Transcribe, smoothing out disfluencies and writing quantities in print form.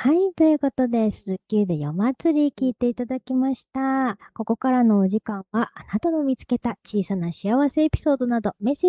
はい。ということで、鈴木で夜祭り聞いていただきました。ここからのお時間は、あなたの見つけた小さな幸せエピソードなど、メッセージ